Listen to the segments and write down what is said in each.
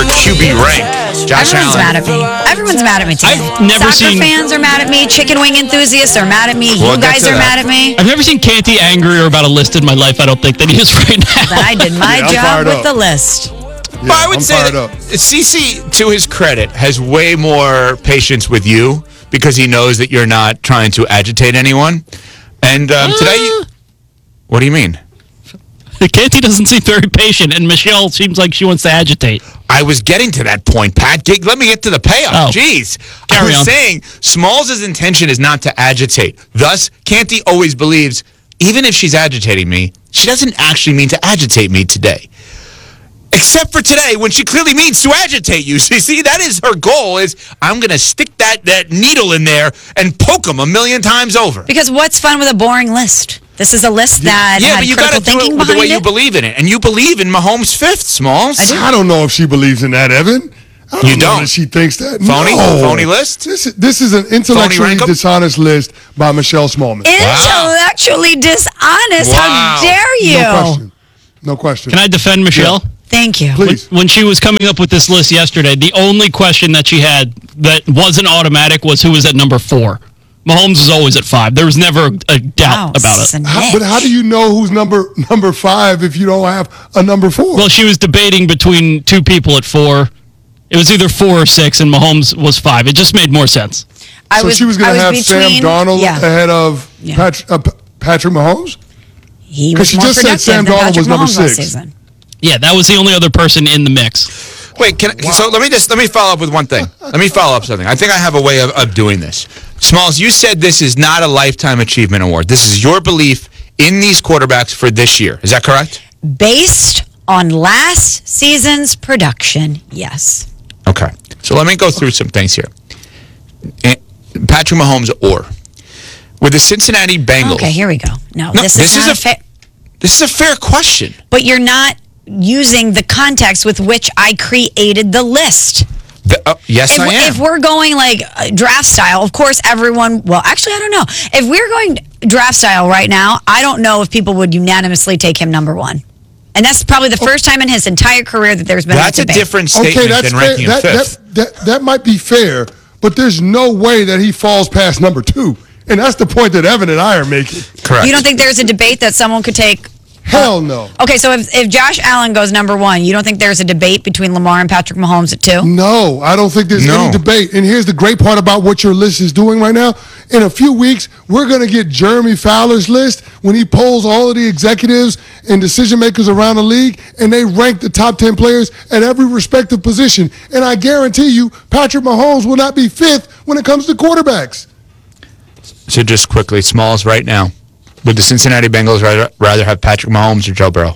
QB rank. Josh Everyone's Allen. mad at me. Everyone's mad at me today. I've never Soccer seen- fans are mad at me. Chicken wing enthusiasts are mad at me. We'll You get guys to are that. mad at me. I've never seen Canty angrier about a list in my life. I don't think that he is right now. But I did my I'm job fired with up. the list. Yeah, Well, I would I'm say fired that up. CC, to his credit, has way more patience with you because he knows that you're not trying to agitate anyone. And today, what do you mean? Canty doesn't seem very patient, and Michelle seems like she wants to agitate. I was getting to that point, Pat. Let me get to the payoff. Oh. Jeez. I Carry was on. saying Smalls' intention is not to agitate. Thus, Canty always believes, even if she's agitating me, she doesn't actually mean to agitate me today. Except for today, when she clearly means to agitate you. So you see, that is her goal, is I'm going to stick that needle in there and poke him 1,000,000 times over. Because what's fun with a boring list? This is a list that Yeah, had but you critical got to do thinking it with the way behind you it. believe in it. And you believe in Mahomes' fifth, Smalls. I don't know if she believes in that, Evan. I You know don't? that she thinks that. Phony? No. Phony list? This is an intellectually rank 'em? dishonest list by Michelle Smallman. Intellectually dishonest. Wow. How dare you? No question. No question. Can I defend Michelle? Thank you. Please. When she was coming up with this list yesterday, the only question that she had that wasn't automatic was who was at number 4. Mahomes is always at 5. There was never a doubt about it. But how do you know who's number 5 if you don't have a number 4? Well, she was debating between two people at 4. It was either 4 or 6, and Mahomes was 5. It just made more sense. so she was going to have Sam Darnold yeah. ahead of Yeah. Patrick Mahomes? He 'Cause was she more just said productive Sam than Darnold Patrick was number Mahomes last 6. season. Yeah, that was the only other person in the mix. Wait, so let me follow up with one thing. Let me follow up something. I think I have a way of doing this. Smalls, you said this is not a Lifetime Achievement Award. This is your belief in these quarterbacks for this year. Is that correct? Based on last season's production, yes. Okay. So let me go through some things here. Patrick Mahomes or with the Cincinnati Bengals. Okay, here we go. No, No, this is not fair. This is a fair question. But you're not using the context with which I created the list. Yes, I am. If we're going like draft style, of course everyone, well, actually, I don't know. If we're going draft style right now, I don't know if people would unanimously take him number 1. And that's probably the first time in his entire career that there's been That's a a debate. different statement that's than fair. ranking him fifth. That might be fair, but there's no way that he falls past number 2. And that's the point that Evan and I are making. Correct. You don't think there's a debate that someone could take? Hell no. Okay, so if Josh Allen goes number 1, you don't think there's a debate between Lamar and Patrick Mahomes at 2? No, I don't think there's any debate. And here's the great part about what your list is doing right now. In a few weeks, we're going to get Jeremy Fowler's list when he polls all of the executives and decision makers around the league, and they rank the top 10 players at every respective position. And I guarantee you, Patrick Mahomes will not be 5th when it comes to quarterbacks. So just quickly, Smalls, right now, would the Cincinnati Bengals rather have Patrick Mahomes or Joe Burrow?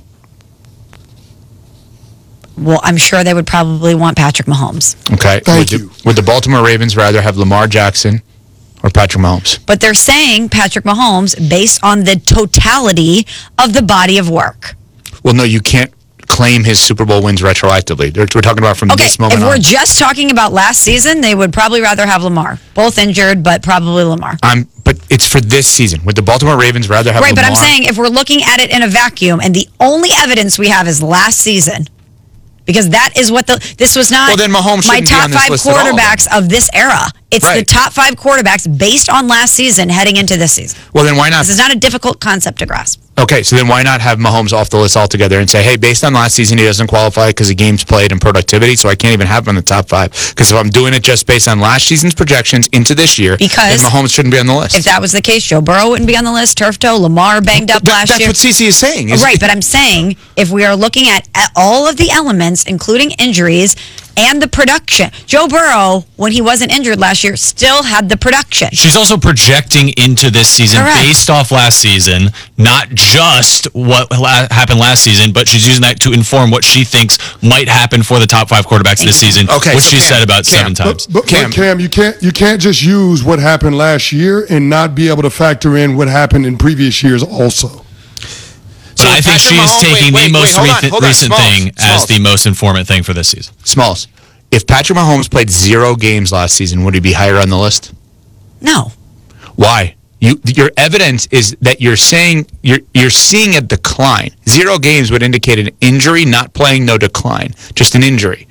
Well, I'm sure they would probably want Patrick Mahomes. Okay. Thank you. Would the Baltimore Ravens rather have Lamar Jackson or Patrick Mahomes? But they're saying Patrick Mahomes based on the totality of the body of work. Well, no, you can't claim his Super Bowl wins retroactively. We're talking about from Okay, this moment if on. we're just talking about last season, they would probably rather have Lamar. Both injured, but probably Lamar. But it's for this season. Would the Baltimore Ravens rather have Right, Lamar? but I'm saying if we're looking at it in a vacuum, and the only evidence we have is last season, because that is what this was not Well, then Mahomes my shouldn't be top on this 5 list at all, quarterbacks of this era. It's the Right. top 5 quarterbacks based on last season heading into this season. Well, then why not? This is not a difficult concept to grasp. Okay, so then why not have Mahomes off the list altogether and say, hey, based on last season, he doesn't qualify because of games played and productivity, so I can't even have him in the top 5. Because if I'm doing it just based on last season's projections into this year, Because then Mahomes shouldn't be on the list. If that was the case, Joe Burrow wouldn't be on the list. Turf toe, Lamar banged up last That's year. what CC is saying. Right, but I'm saying if we are looking at all of the elements, including injuries and the production, Joe Burrow, when he wasn't injured last year, still had the production. She's also projecting into this season Correct. based off last season, not just what happened last season, but she's using that to inform what she thinks might happen for the top 5 quarterbacks this season, Okay, which so she Cam, said about 7 times. But Cam. Cam, you can't just use what happened last year and not be able to factor in what happened in previous years also. But I think Patrick she is Mahomes- taking wait, the most hold on, recent Smalls, thing as Smalls. the most informant thing for this season. Smalls, if Patrick Mahomes played 0 games last season, would he be higher on the list? No. Why? Your evidence is that you're saying you're seeing a decline. 0 games would indicate an injury, not playing, no decline, just an injury.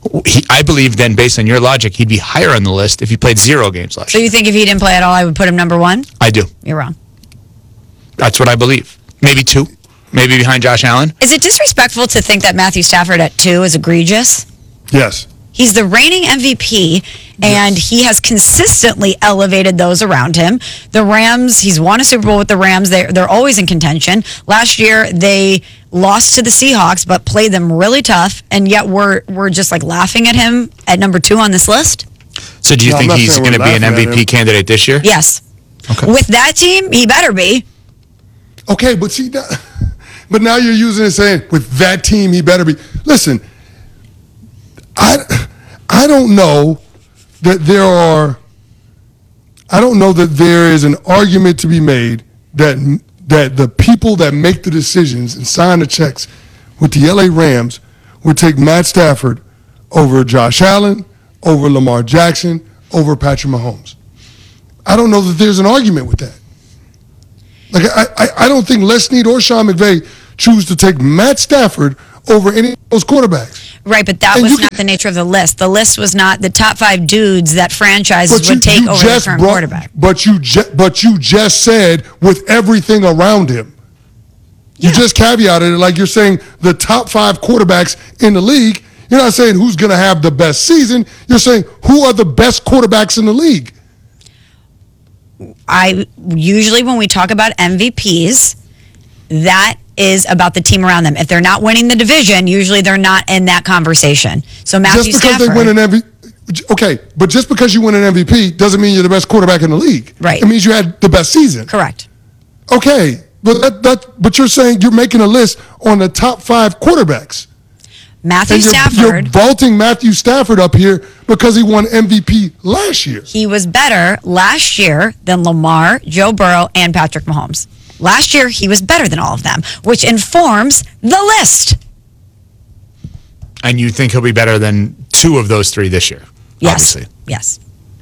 I believe then, based on your logic, he'd be higher on the list if he played 0 games last So year. you think if he didn't play at all, I would put him number 1? I do. You're wrong. That's what I believe. Maybe 2. Maybe behind Josh Allen. Is it disrespectful to think that Matthew Stafford at 2 is egregious? Yes. He's the reigning MVP, and he has consistently elevated those around him. The Rams, he's won a Super Bowl with the Rams. They're always in contention. Last year, they lost to the Seahawks, but played them really tough, and yet we're just like laughing at him at number 2 on this list? So do you No, I'm think not he's saying going to we're be an laughing at MVP him. candidate this year? Yes. Okay. With that team, he better be. Okay, but see, but now you're using it saying, with that team, he better be. Listen, I don't know that there is an argument to be made that the people that make the decisions and sign the checks with the LA Rams would take Matt Stafford over Josh Allen, over Lamar Jackson, over Patrick Mahomes. I don't know that there's an argument with that. Like, I don't think Les Snead or Sean McVay choose to take Matt Stafford over any of those quarterbacks. Right, but that And was you not can- the nature of the list. The list was not the top 5 dudes that franchises would take over the current quarterback. But you just said with everything around him. You just caveated it like you're saying the top 5 quarterbacks in the league. You're not saying who's going to have the best season. You're saying who are the best quarterbacks in the league. Usually when we talk about MVPs, that is about the team around them. If they're not winning the division, usually they're not in that conversation. So Matthew Just because Stafford, they win an MVP, okay, but just because you win an MVP doesn't mean you're the best quarterback in the league. Right. It means you had the best season. correct. Okay, but you're saying you're making a list on the top 5 quarterbacks. Matthew And you're Stafford, vaulting Matthew Stafford up here because he won MVP last year. he was better last year than Lamar, Joe Burrow, and Patrick Mahomes. Last year, he was better than all of them, which informs the list. And you think he'll be better than 2 of those 3 this year? Yes. Obviously. Yes.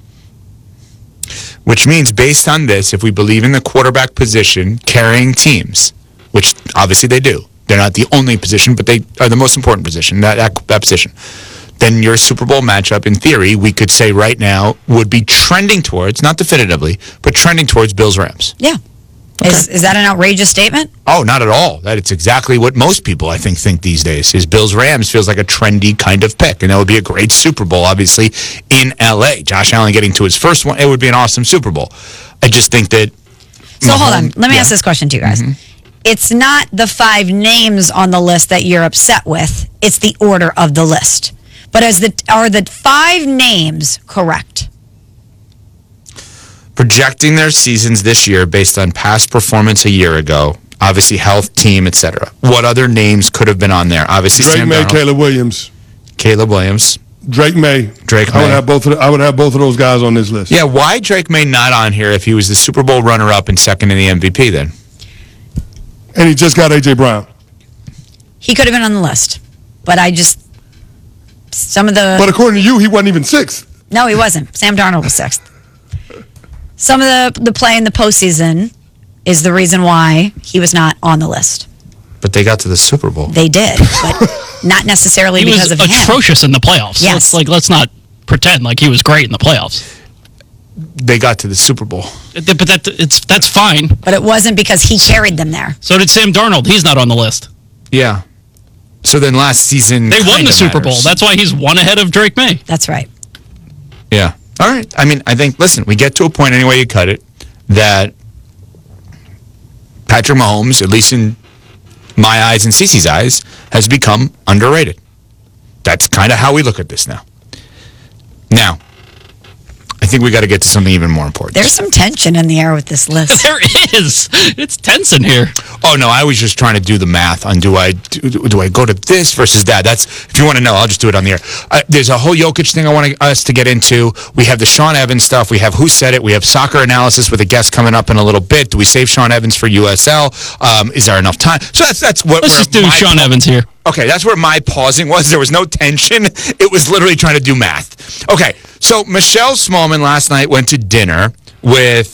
Which means, based on this, if we believe in the quarterback position carrying teams, which obviously they do, they're not the only position, but they are the most important position, that position, then your Super Bowl matchup, in theory, we could say right now, would be trending towards, not definitively, but trending towards Bills-Rams. Yeah. Is that an outrageous statement? Oh, not at all. That it's exactly what most people, I think these days is Bills-Rams feels like a trendy kind of pick. And that would be a great Super Bowl, obviously, in L.A. Josh Allen getting to his first one, it would be an awesome Super Bowl. I just think that... So hold on. Let me Yeah. ask this question to you guys. It's not the 5 names on the list that you're upset with. It's the order of the list. But are the 5 names correct? Projecting their seasons this year based on past performance a year ago, obviously health, team, etc. What other names could have been on there? Obviously, Drake Sam May, Darnold, Caleb Williams. Caleb Williams. Drake May. Drake I would May. have both of those guys on this list. Yeah, why Drake May not on here if he was the Super Bowl runner-up and second in the MVP then? And he just got A.J. Brown. He could have been on the list. But But according to you, he wasn't even 6th. No, he wasn't. Sam Darnold was 6th. Some of the play in the postseason is the reason why he was not on the list. But they got to the Super Bowl. They did, but not necessarily He because was of him. atrocious in the playoffs. Yes. Let's not pretend like he was great in the playoffs. They got to the Super Bowl. But that's fine. But it wasn't because he carried them there. So did Sam Darnold. He's not on the list. Yeah. So then last season They won kinda the Super Bowl. matters. That's why he's one ahead of Drake May. That's right. Yeah. All right. I mean, I think, listen, we get to a point anyway you cut it, that Patrick Mahomes, at least in my eyes and Cece's eyes, has become underrated. That's kind of how we look at this now. Now, I think we got to get to something even more important. There's some tension in the air with this list. There is. It's tense in here. Oh no, I was just trying to do the math on do I go to this versus that. That's, if you want to know, I'll just do it on the air. There's a whole Jokic thing I want us to get into. We have the Sean Evans stuff. We have Who Said It. We have soccer analysis with a guest coming up in a little bit. Do we save Sean Evans for USL? Is there enough time? So that's what. Let's just do Sean Evans here. Okay, that's where my pausing was. There was no tension. It was literally trying to do math. Okay, so Michelle Smallman last night went to dinner with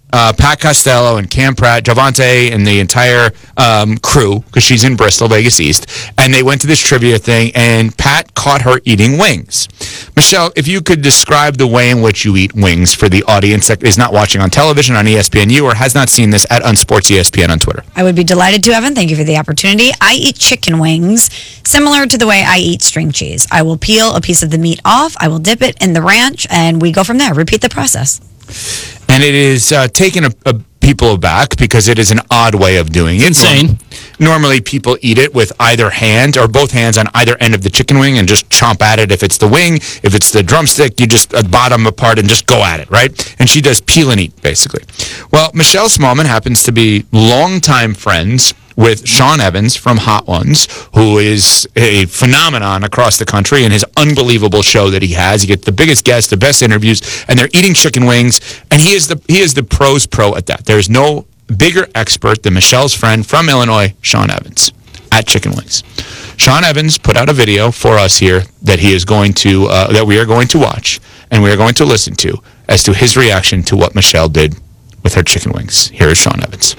Pat Costello and Cam Pratt, Javante, and the entire crew, because she's in Bristol, Vegas East, and they went to this trivia thing, and Pat caught her eating wings. Michelle, if you could describe the way in which you eat wings for the audience that is not watching on television on ESPNU or has not seen this at Unsports ESPN on Twitter. I would be delighted to, Evan. Thank you for the opportunity. I eat chicken wings similar to the way I eat string cheese. I will peel a piece of the meat off, I will dip it in the ranch, and we go from there. Repeat the process. And it is taken people aback because it is an odd way of doing it. Insane. Normally, people eat it with either hand or both hands on either end of the chicken wing and just chomp at it. If it's the wing, if it's the drumstick, you just bottom apart and just go at it, right? And she does peel and eat, basically. Well, Michelle Smallman happens to be longtime friends with Sean Evans from Hot Ones, who is a phenomenon across the country in his unbelievable show that he has. He gets the biggest guests, the best interviews, and they're eating chicken wings, and he is the pros pro at that. There's no bigger expert than Michelle's friend from Illinois, Sean Evans, at chicken wings. Sean Evans put out a video for us here that he is going to that we are going to watch and we are going to listen to as to his reaction to what Michelle did with her chicken wings. Here is Sean Evans.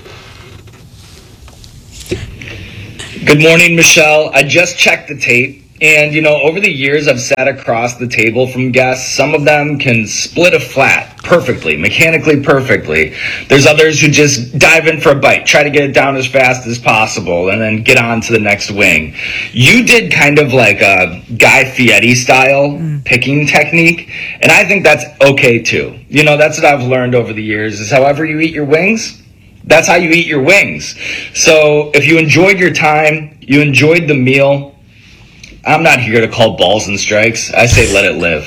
Good morning, Michelle. I just checked the tape, and over the years I've sat across the table from guests. Some of them can split a flat perfectly, mechanically perfectly. There's others who just dive in for a bite, try to get it down as fast as possible, and then get on to the next wing. You did kind of like a Guy Fieri style picking technique, and I think that's okay too. That's what I've learned over the years, is however you eat your wings, that's how you eat your wings. So if you enjoyed your time, you enjoyed the meal, I'm not here to call balls and strikes. I say let it live.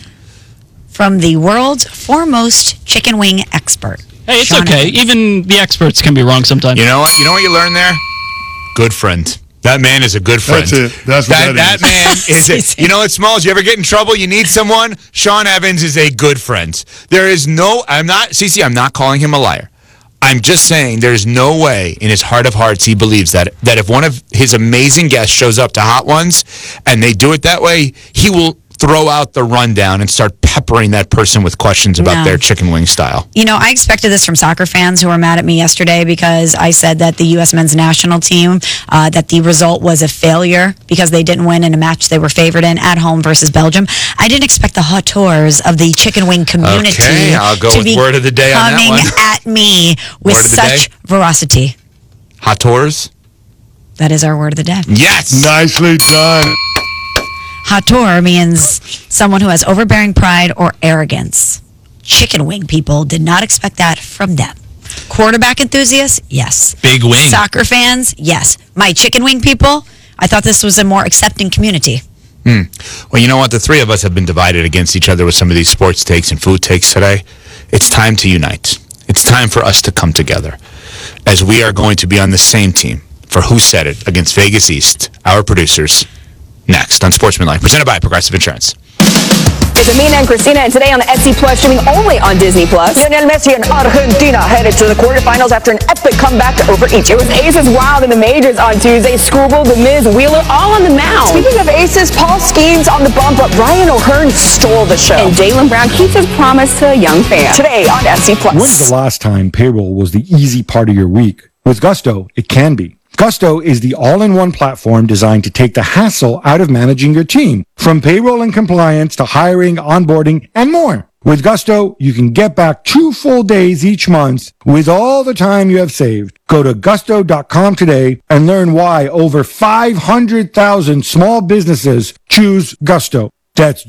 From the world's foremost chicken wing expert. Hey, it's Sean okay. Evans. Even the experts can be wrong sometimes. You know what? You know what you learned there? Good friend. That man is a good friend. That's it. That's what that man is it. You know what, Smalls? You ever get in trouble? You need someone? Sean Evans is a good friend. There is no, I'm not calling him a liar. I'm just saying there's no way in his heart of hearts he believes that if one of his amazing guests shows up to Hot Ones and they do it that way, he will throw out the rundown and start peppering that person with questions about their chicken wing style. I expected this from soccer fans who were mad at me yesterday because I said that the U.S. men's national team, that the result was a failure because they didn't win in a match they were favored in at home versus Belgium. I didn't expect the hauteurs of the chicken wing community okay, I'll go to with be word of the day on that coming one. at me with such veracity. Hauteurs? That is our word of the day. Yes! Nicely done. Hauteur means someone who has overbearing pride or arrogance. Chicken wing people did not expect that from them. Quarterback enthusiasts, yes. Big wing. Soccer fans, yes. My chicken wing people, I thought this was a more accepting community. Well, you know what? The three of us have been divided against each other with some of these sports takes and food takes today. It's time to unite. It's time for us to come together, as we are going to be on the same team for Who Said It against Vegas East, our producers, next on Sportsmanlike, presented by Progressive Insurance. It's Amina and Christina, and today on the SC Plus, streaming only on Disney Plus. Lionel Messi and Argentina headed to the quarterfinals after an epic comeback over each. It was Aces Wild in the majors on Tuesday. Screwball, The Miz, Wheeler, all on the mound. Speaking of Aces, Paul Skeens on the bump, but Ryan O'Hearn stole the show. And Jaylen Brown keeps his promise to a young fan. Today on SC Plus. When's the last time payroll was the easy part of your week? With Gusto, it can be. Gusto is the all-in-one platform designed to take the hassle out of managing your team, from payroll and compliance to hiring, onboarding, and more. With Gusto, you can get back 2 full days each month with all the time you have saved. Go to gusto.com today and learn why over 500,000 small businesses choose Gusto. That's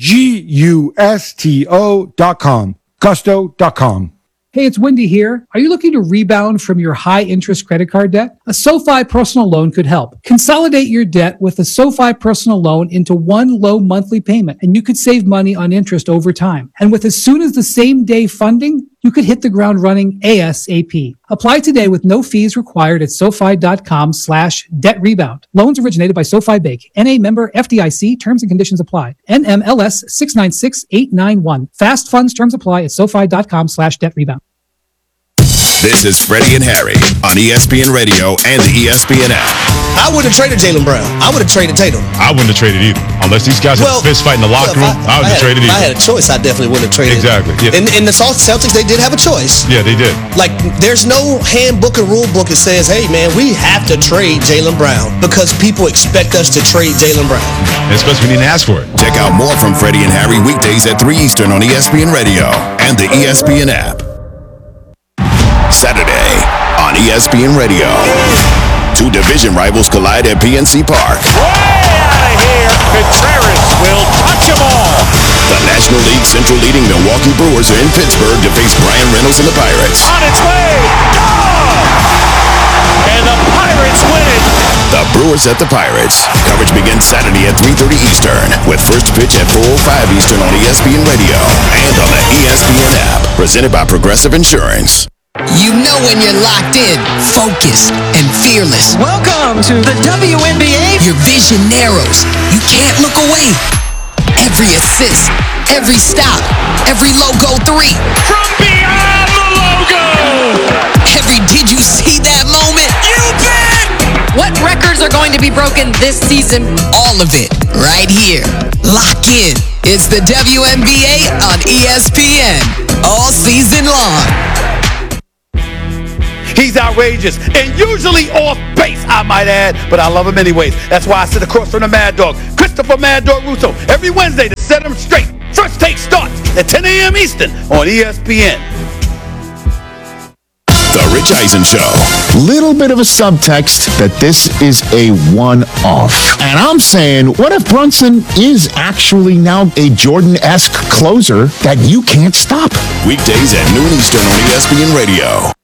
Gusto.com. Gusto.com. Hey, it's Wendy here. Are you looking to rebound from your high-interest credit card debt? A SoFi personal loan could help. Consolidate your debt with a SoFi personal loan into one low monthly payment, and you could save money on interest over time. And with as soon as the same day funding, you could hit the ground running ASAP. Apply today with no fees required at SoFi.com/debt rebound. Loans originated by SoFi Bank. NA member FDIC. Terms and conditions apply. NMLS 696891. Fast funds terms apply at SoFi.com/debt rebound. This is Freddie and Harry on ESPN Radio and the ESPN app. I wouldn't have traded Jaylen Brown. I would have traded Tatum. I wouldn't have traded either. Unless these guys had a fist fight in the locker room, I wouldn't have traded either. If I had a choice, I definitely wouldn't have traded. Exactly. Yeah. And the Celtics, they did have a choice. Yeah, they did. Like, there's no handbook or rule book that says, hey, man, we have to trade Jaylen Brown because people expect us to trade Jaylen Brown. Especially when you didn't ask for it. Check out more from Freddie and Harry weekdays at 3 Eastern on ESPN Radio and the ESPN app. Saturday on ESPN Radio. Two division rivals collide at PNC Park. Way out of here. Contreras will touch them all. The National League Central leading Milwaukee Brewers are in Pittsburgh to face Brian Reynolds and the Pirates. On its way. Gone. And the Pirates win it. The Brewers at the Pirates. Coverage begins Saturday at 3:30 Eastern with first pitch at 4:05 Eastern on ESPN Radio and on the ESPN app. Presented by Progressive Insurance. You know when you're locked in, focused, and fearless. Welcome to the WNBA. Your vision narrows. You can't look away. Every assist, every stop, every logo 3. From beyond the logo. Every did you see that moment? You bet. What records are going to be broken this season? All of it right here. Lock in. It's the WNBA on ESPN all season long. He's outrageous and usually off base, I might add, but I love him anyways. That's why I sit across from the Mad Dog, Christopher Mad Dog Russo, every Wednesday to set him straight. First Take starts at 10 a.m. Eastern on ESPN. The Rich Eisen Show. Little bit of a subtext that this is a one-off. And I'm saying, what if Brunson is actually now a Jordan-esque closer that you can't stop? Weekdays at noon Eastern on ESPN Radio.